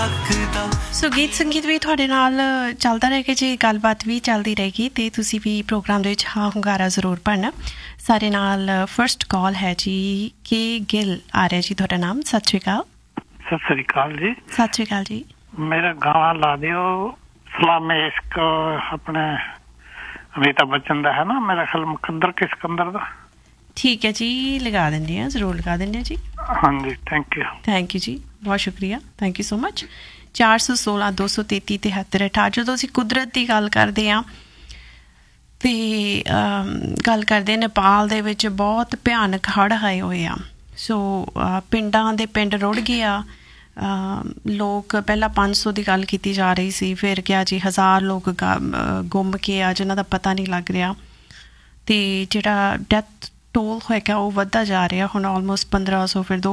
ਸੋ ਗੀਤ ਸੰਗੀਤ ਵੀ ਤੁਹਾਡੇ ਨਾਲ ਚੱਲਦਾ ਰਹੇਗਾ ਜੀ, ਗੱਲਬਾਤ ਵੀ ਚੱਲਦੀ ਰਹੇਗੀ ਅਤੇ ਤੁਸੀਂ ਵੀ ਪ੍ਰੋਗਰਾਮ ਦੇ ਵਿੱਚ ਹਾਂ ਹੁੰਗਾਰਾ ਜ਼ਰੂਰ ਭਰਨਾ। ਸਾਡੇ ਨਾਲ ਫਸਟ ਕਾਲ ਹੈ ਜੀ ਕੇ ਗਿੱਲ ਆ ਰਿਹਾ ਜੀ, ਤੁਹਾਡਾ ਨਾਮ। ਸਤਿ ਸ਼੍ਰੀ ਅਕਾਲ। ਸਤਿ ਸ੍ਰੀ ਅਕਾਲ ਜੀ। ਸਤਿ ਸ਼੍ਰੀ ਅਕਾਲ ਜੀ। ਮੇਰਾ ਗਾਣਾ ਲਾ ਦਿਓ ਸਲਾਮੇ ਇਸ਼ਕ, ਆਪਣੇ ਅਮਿਤਾਭ ਬੱਚਨ ਦਾ ਹੈ ਨਾ, ਮੇਰਾ ਖਿਆਲ ਮੁਕੱਦਰ ਕੇ ਸਿਕੰਦਰ ਦਾ। ਠੀਕ ਹੈ ਜੀ, ਲਗਾ ਦਿੰਦੇ ਹਾਂ, ਜ਼ਰੂਰ ਲਗਾ ਦਿੰਦੇ ਹਾਂ ਜੀ। ਹਾਂਜੀ, ਥੈਂਕ ਯੂ। ਥੈਂਕ ਯੂ ਜੀ, ਬਹੁਤ ਸ਼ੁਕਰੀਆ, ਥੈਂਕ ਯੂ ਸੋ ਮਚ। 416 233 73 68। ਜਦੋਂ ਅਸੀਂ ਕੁਦਰਤ ਦੀ ਗੱਲ ਕਰਦੇ ਹਾਂ ਅਤੇ ਗੱਲ ਕਰਦੇ ਨੇਪਾਲ ਦੇ ਵਿੱਚ ਬਹੁਤ ਭਿਆਨਕ ਹੜ੍ਹ ਆਏ ਹੋਏ ਆ। ਸੋ ਪਿੰਡਾਂ ਦੇ ਪਿੰਡ ਰੁੜ ਗਏ ਆ। ਲੋਕ ਪਹਿਲਾਂ 500 ਦੀ ਗੱਲ ਕੀਤੀ ਜਾ ਰਹੀ ਸੀ, ਫਿਰ ਕਿਹਾ ਜੀ 1000 ਲੋਕ ਗੁੰਮ ਕੇ ਆ ਜਿਨ੍ਹਾਂ ਦਾ ਪਤਾ ਨਹੀਂ ਲੱਗ ਰਿਹਾ। ਅਤੇ ਜਿਹੜਾ ਡੈਥ ਟੋਲ ਹੈਗਾ ਉਹ ਵੱਧਦਾ ਜਾ ਰਿਹਾ, ਹੁਣ ਆਲਮੋਸਟ 1500, ਫਿਰ